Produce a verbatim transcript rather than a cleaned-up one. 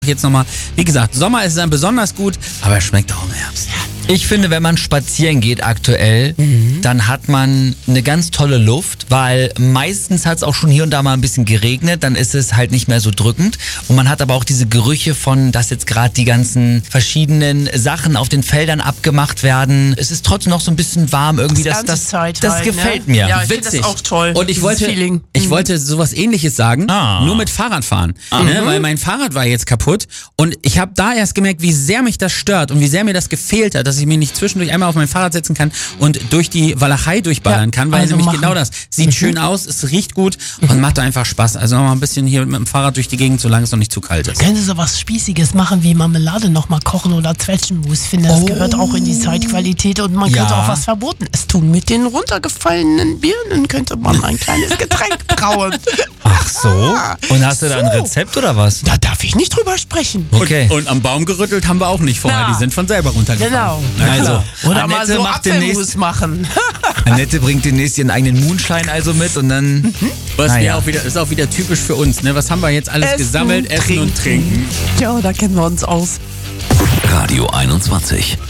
Jetzt nochmal, wie gesagt, Sommer ist dann besonders gut, aber er schmeckt auch im Herbst. Ich finde, wenn man spazieren geht aktuell, mhm. dann hat man eine ganz tolle Luft, weil meistens hat es auch schon hier und da mal ein bisschen geregnet, dann ist es halt nicht mehr so drückend und man hat aber auch diese Gerüche von, dass jetzt gerade die ganzen verschiedenen Sachen auf den Feldern abgemacht werden. Es ist trotzdem noch so ein bisschen warm irgendwie, das, das, das, das halt, gefällt ne? mir. Ja, ich finde das auch toll. Und ich wollte, Feeling. ich mhm. wollte sowas Ähnliches sagen, ah. nur mit Fahrradfahren, ah. ne? Weil mein Fahrrad war jetzt kaputt und ich habe da erst gemerkt, wie sehr mich das stört und wie sehr mir das gefehlt hat, dass ich mich nicht zwischendurch einmal auf mein Fahrrad setzen kann und durch die Walachei durchballern ja, kann, weil also nämlich machen. genau das sieht mhm. schön aus, es riecht gut und macht einfach Spaß. Also nochmal ein bisschen hier mit dem Fahrrad durch die Gegend, solange es noch nicht zu kalt ist. Können Sie sowas Spießiges machen wie Marmelade nochmal kochen oder Zwetschgenmus? Ich finde, das oh. gehört auch in die Zeitqualität und man ja. könnte auch was Verbotenes tun. Mit den runtergefallenen Birnen könnte man ein kleines Getränk brauen. Ach so? Und hast du da ein Rezept oder was? Da darf ich nicht drüber sprechen. Okay. Und, und am Baum gerüttelt haben wir auch nicht vorher, Ja. die sind von selber runtergefallen. Genau. Also, Oder mal Annette so macht Apfelmus demnächst, machen. Annette bringt demnächst ihren eigenen Moonshine also mit und dann... Was naja. wir auch wieder, ist auch wieder typisch für uns. Ne? Was haben wir jetzt alles Essen, gesammelt? Essen und trinken. Ja, da kennen wir uns aus. Radio einundzwanzig.